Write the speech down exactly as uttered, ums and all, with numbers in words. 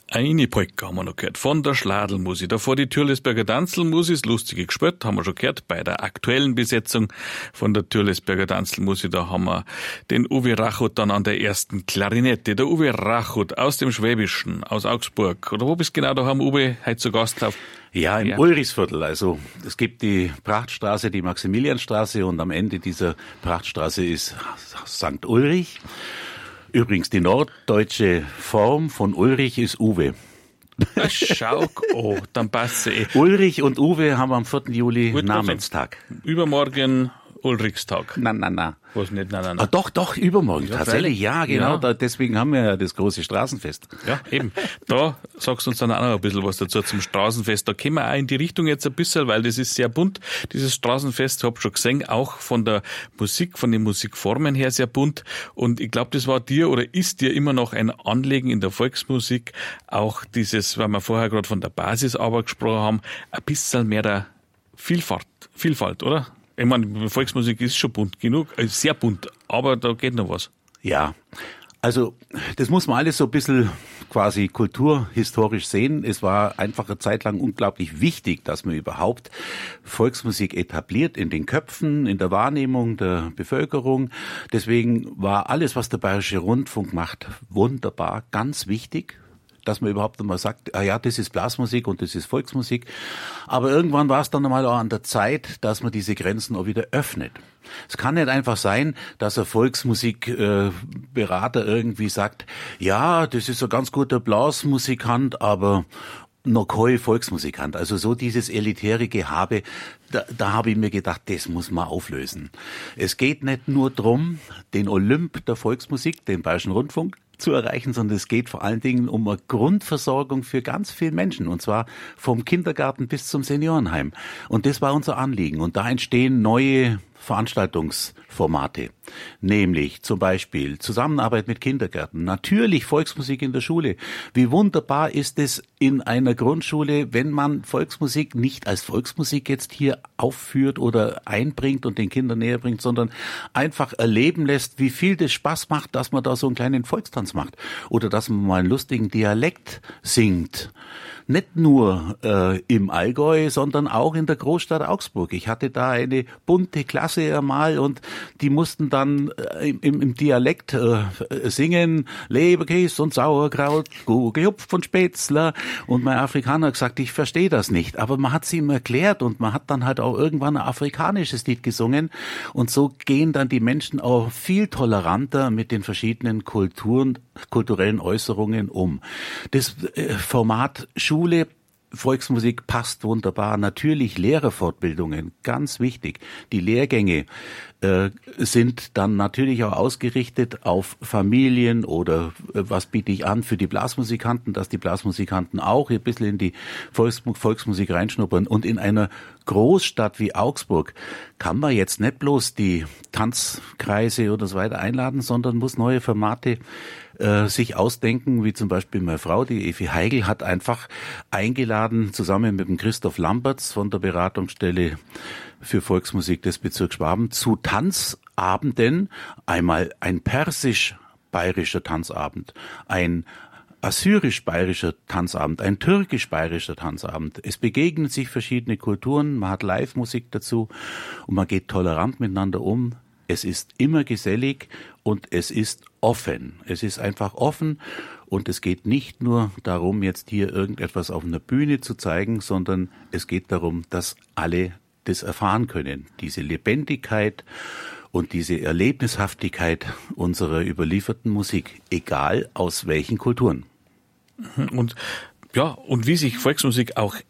Eine Polka haben wir noch gehört, von der Schladlmusik. Davor die Türlesberger Tanzlmusik, lustige gespielt, haben wir schon gehört, bei der aktuellen Besetzung von der Türlesberger Tanzlmusik, da haben wir den Uwe Rachut dann an der ersten Klarinette. Der Uwe Rachut aus dem Schwäbischen, aus Augsburg. Oder wo bist du genau da, haben Uwe heute zu Gast auf? Ja, im ja. Ulrichsviertel. Also es gibt die Prachtstraße, die Maximilianstraße und am Ende dieser Prachtstraße ist Sankt Ulrich. Übrigens, die norddeutsche Form von Ulrich ist Uwe. Ach, schau, oh, dann passt sie eh. Ulrich und Uwe haben am vierten Juli Gut, Namenstag. Übermorgen Ulrichstag. Na, na, na. Was nicht, na, na, na. Ah, doch, doch, übermorgen. Ja, tatsächlich, ja, genau. Ja. Da, deswegen haben wir ja das große Straßenfest. Ja, eben. Da sagst du uns dann auch noch ein bisschen was dazu zum Straßenfest. Da kommen wir auch in die Richtung jetzt ein bisschen, weil das ist sehr bunt. Dieses Straßenfest, hab schon gesehen, auch von der Musik, von den Musikformen her sehr bunt. Und ich glaube, das war dir oder ist dir immer noch ein Anliegen in der Volksmusik, auch dieses, weil wir vorher gerade von der Basisarbeit gesprochen haben, ein bisschen mehr der Vielfalt, Vielfalt, oder? Ich meine, Volksmusik ist schon bunt genug, sehr bunt, aber da geht noch was. Ja, also das muss man alles so ein bisschen quasi kulturhistorisch sehen. Es war einfach eine Zeit lang unglaublich wichtig, dass man überhaupt Volksmusik etabliert in den Köpfen, in der Wahrnehmung der Bevölkerung. Deswegen war alles, was der Bayerische Rundfunk macht, wunderbar, ganz wichtig, dass man überhaupt einmal sagt, ah ja, das ist Blasmusik und das ist Volksmusik. Aber irgendwann war es dann einmal auch an der Zeit, dass man diese Grenzen auch wieder öffnet. Es kann nicht einfach sein, dass ein Volksmusikberater irgendwie sagt, ja, das ist ein ganz guter Blasmusikant, aber noch kein Volksmusikant. Also so dieses elitäre Gehabe, da, da habe ich mir gedacht, das muss man auflösen. Es geht nicht nur drum, den Olymp der Volksmusik, den Bayerischen Rundfunk, zu erreichen, sondern es geht vor allen Dingen um eine Grundversorgung für ganz viele Menschen, und zwar vom Kindergarten bis zum Seniorenheim. Und das war unser Anliegen. Und da entstehen neue Veranstaltungsformate, nämlich zum Beispiel Zusammenarbeit mit Kindergärten, natürlich Volksmusik in der Schule. Wie wunderbar ist es in einer Grundschule, wenn man Volksmusik nicht als Volksmusik jetzt hier aufführt oder einbringt und den Kindern näher bringt, sondern einfach erleben lässt, wie viel das Spaß macht, dass man da so einen kleinen Volkstanz macht oder dass man mal einen lustigen Dialekt singt. Nicht nur äh, im Allgäu, sondern auch in der Großstadt Augsburg. Ich hatte da eine bunte Klasse einmal und die mussten dann äh, im, im Dialekt äh, singen, Leberkäse und Sauerkraut, gehupft von Spätzler. Und mein Afrikaner hat gesagt, ich verstehe das nicht. Aber man hat es ihm erklärt und man hat dann halt auch irgendwann ein afrikanisches Lied gesungen. Und so gehen dann die Menschen auch viel toleranter mit den verschiedenen Kulturen, kulturellen Äußerungen um. Das äh, Format Schule, Volksmusik passt wunderbar. Natürlich Lehrerfortbildungen, ganz wichtig. Die Lehrgänge äh, sind dann natürlich auch ausgerichtet auf Familien oder äh, was biete ich an für die Blasmusikanten, dass die Blasmusikanten auch ein bisschen in die Volks- Volksmusik reinschnuppern. Und in einer Großstadt wie Augsburg kann man jetzt nicht bloß die Tanzkreise oder so weiter einladen, sondern muss neue Formate äh, sich ausdenken, wie zum Beispiel meine Frau, die Evi Heigl, hat einfach eingeladen, zusammen mit dem Christoph Lamberts von der Beratungsstelle für Volksmusik des Bezirks Schwaben, zu Tanzabenden, einmal ein persisch-bayerischer Tanzabend, ein assyrisch-bayerischer Tanzabend, ein türkisch-bayerischer Tanzabend. Es begegnen sich verschiedene Kulturen, man hat Live-Musik dazu und man geht tolerant miteinander um. Es ist immer gesellig und es ist offen. Es ist einfach offen und es geht nicht nur darum, jetzt hier irgendetwas auf einer Bühne zu zeigen, sondern es geht darum, dass alle das erfahren können. Diese Lebendigkeit und diese Erlebnishaftigkeit unserer überlieferten Musik, egal aus welchen Kulturen. Und ja, und wie sich Volksmusik auch